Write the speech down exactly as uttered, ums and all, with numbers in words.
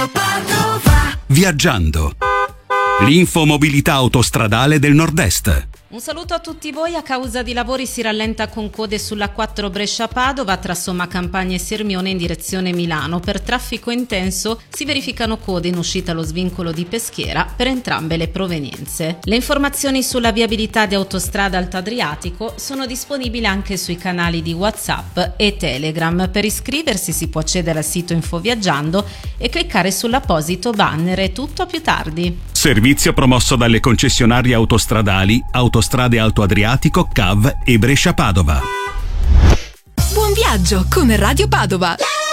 Radio Padova. Viaggiando. L'infomobilità autostradale del Nord-Est. Un saluto a tutti voi. A causa di lavori si rallenta con code sulla quattro Brescia-Padova tra Somma Campagna e Sirmione in direzione Milano. Per traffico intenso si verificano code in uscita allo svincolo di Peschiera per entrambe le provenienze. Le informazioni sulla viabilità di Autostrada Alto Adriatico sono disponibili anche sui canali di WhatsApp e Telegram. Per iscriversi si può accedere al sito Infoviaggiando e cliccare sull'apposito banner. È tutto, a più tardi. Servizio promosso dalle concessionarie autostradali Autostrade Alto Adriatico, C A V e Brescia Padova. Buon viaggio con Radio Padova.